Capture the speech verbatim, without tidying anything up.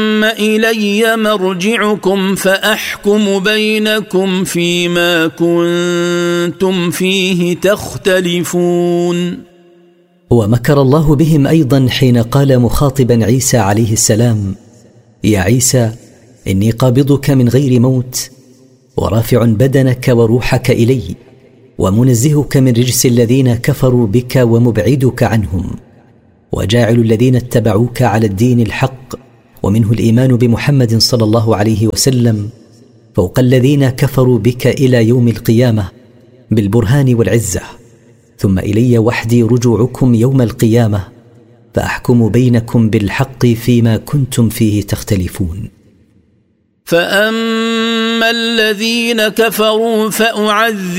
إلي مرجعكم فأحكم بينكم فيما كنتم فيه تختلفون. ومكر الله بهم أيضا حين قال مخاطبا عيسى عليه السلام: يا عيسى إني قابضك من غير موت ورافع بدنك وروحك إلي ومنزهك من رجس الذين كفروا بك ومبعدك عنهم وجاعل الذين اتبعوك على الدين الحق ومنه الإيمان بمحمد صلى الله عليه وسلم فوق الذين كفروا بك إلى يوم القيامة بالبرهان والعزة، ثم إلي وحدي رجوعكم يوم القيامة فأحكم بينكم بالحق فيما كنتم فيه تختلفون. فأما الذين كفروا فأعذبهم